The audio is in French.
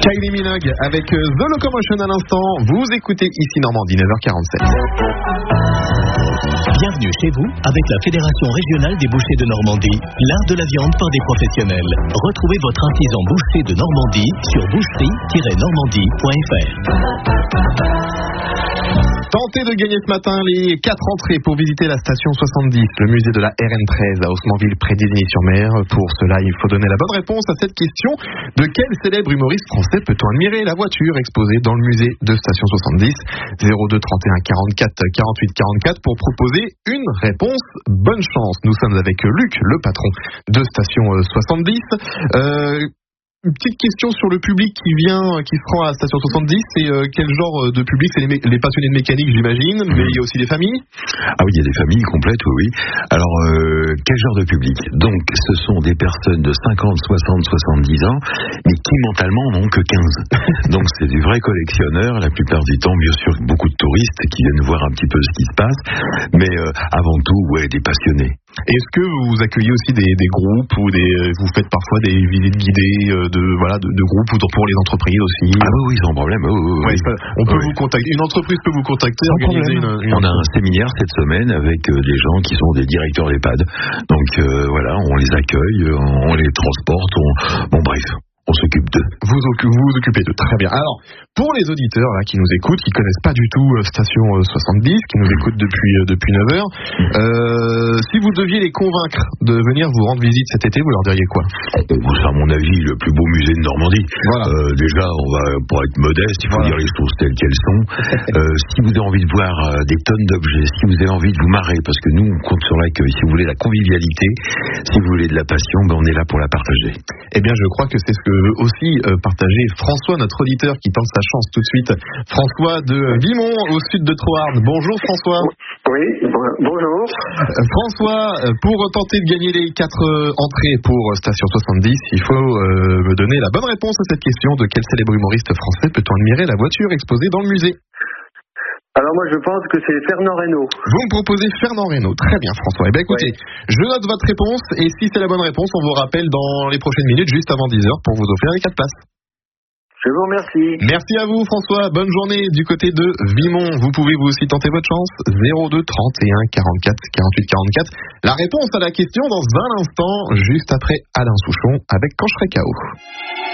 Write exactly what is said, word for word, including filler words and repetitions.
Kylie Minogue avec The Locomotion à l'instant. Vous écoutez ici Normandie, neuf heures quarante-sept. Bienvenue chez vous avec la Fédération régionale des bouchers de Normandie, l'art de la viande par des professionnels. Retrouvez votre artisan boucher de Normandie sur boucherie tiret normandie point f r. Tentez de gagner ce matin les quatre entrées pour visiter la station soixante-dix, le musée de la R N treize à Haussmanville près d'Isigny-sur-Mer. Pour cela, il faut donner la bonne réponse à cette question. De quel célèbre humoriste français peut-on admirer la voiture exposée dans le musée de station soixante-dix? zéro deux trente et un quarante-quatre quarante-huit quarante-quatre pour proposer une réponse. Bonne chance. Nous sommes avec Luc, le patron de station soixante-dix. Euh, Une petite question sur le public qui vient, qui se rend à la station soixante-dix. C'est euh, quel genre de public? C'est les, mé- les passionnés de mécanique, j'imagine, mais il y a aussi des familles. Ah oui, il y a des familles complètes, oui, oui. Alors, euh, quel genre de public? Donc, ce sont des personnes de cinquante, soixante, soixante-dix ans, mais qui mentalement n'ont que quinze. Donc, c'est des vrais collectionneurs, la plupart du temps, bien sûr, beaucoup de touristes qui viennent voir un petit peu ce qui se passe, mais euh, avant tout, ouais, des passionnés. Est-ce que vous accueillez aussi des, des groupes ou des, vous faites parfois des visites guidées euh, de voilà de, de groupes ou pour les entreprises aussi? Ah oui, oui, sans problème. Oui, oui, ouais, oui. Ça, on peut oui. vous contacter. Une entreprise peut vous contacter, sans organiser une, une. On a un séminaire cette semaine avec euh, des gens qui sont des directeurs d'EHPAD. Donc euh, voilà, on les accueille, on, on les transporte. On... Bon bref. On s'occupe d'eux. Vous vous vous occupez d'eux, très bien. Alors, pour les auditeurs là, qui nous écoutent, qui connaissent pas du tout euh, Station euh, soixante-dix, qui nous écoutent depuis euh, depuis neuf heures, euh, si vous deviez les convaincre de venir vous rendre visite cet été, vous leur diriez quoi? C'est à mon avis le plus beau musée de Normandie. Voilà. Euh, déjà, on va pour être modeste, il faut voilà. dire les choses telles qu'elles sont. euh, si vous avez envie de voir euh, des tonnes d'objets, si vous avez envie de vous marrer, parce que nous on compte sur l'accueil, si vous voulez la convivialité, si vous voulez de la passion, ben on est là pour la partager. Eh bien, je crois que c'est ce que veut aussi euh, partager François, notre auditeur qui tente sa chance tout de suite. François de Vimont, au sud de Troarn. Bonjour François. Oui, bonjour. Euh, François, pour tenter de gagner les quatre euh, entrées pour Station soixante-dix, il faut euh, me donner la bonne réponse à cette question. De quel célèbre humoriste français peut-on admirer la voiture exposée dans le musée? Alors moi je pense que c'est Fernand Reynaud. Vous me proposez Fernand Reynaud. Très bien François. Eh bien écoutez, ouais. je note votre réponse et si c'est la bonne réponse, on vous rappelle dans les prochaines minutes, juste avant dix heures, pour vous offrir les quatre places. Je vous remercie. Merci à vous François. Bonne journée du côté de Vimont. Vous pouvez vous aussi tenter votre chance. zéro deux trente et un quarante-quatre quarante-huit quarante-quatre. La réponse à la question dans un instant, juste après Alain Souchon avec Quand je serai K O.